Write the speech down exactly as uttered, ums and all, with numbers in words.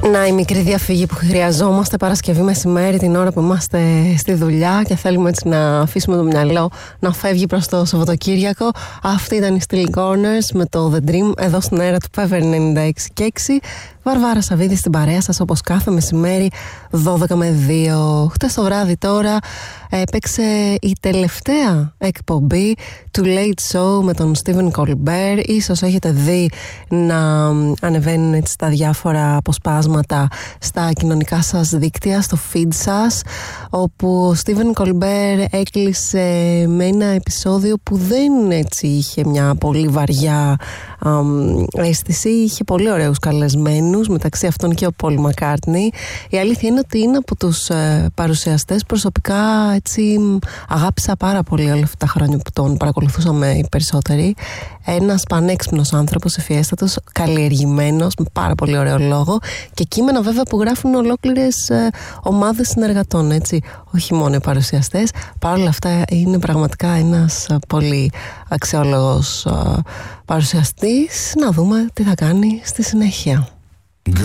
Να, η μικρή διαφυγή που χρειαζόμαστε Παρασκευή μεσημέρι, την ώρα που είμαστε στη δουλειά και θέλουμε έτσι να αφήσουμε το μυαλό να φεύγει προς το Σαββατοκύριακο. Αυτή ήταν η Steel Corners με το The Dream εδώ στην αέρα του Fever ενενήντα έξι και έξι. Βαρβάρα Σαββίδη στην παρέα σας όπως κάθε μεσημέρι δώδεκα με δύο. Χτες το βράδυ τώρα έπαιξε η τελευταία εκπομπή του Late Show με τον Stephen Colbert. Ίσως έχετε δει να ανεβαίνουν έτσι τα διάφορα αποσπάσματα στα κοινωνικά σας δίκτυα, στο feed σας, όπου ο Stephen Colbert έκλεισε με ένα επεισόδιο που δεν έτσι είχε μια πολύ βαριά αμ, αίσθηση. Είχε πολύ ωραίους καλεσμένους, μεταξύ αυτών και ο Paul McCartney. Η αλήθεια είναι ότι είναι από τους ε, παρουσιαστές προσωπικά έτσι αγάπησα πάρα πολύ όλα αυτά τα χρόνια που τον παρακολουθούσαμε οι περισσότεροι. Ένας πανέξυπνος άνθρωπος, ευφιέστατος, καλλιεργημένος, με πάρα πολύ ωραίο λόγο και κείμενα βέβαια που γράφουν ολόκληρες ε, ομάδες συνεργατών, έτσι, όχι μόνο οι παρουσιαστές. Παρ' όλα αυτά είναι πραγματικά ένας ε, πολύ αξιόλογος ε, παρουσιαστής. Να δούμε τι θα κάνει στη συνέχεια.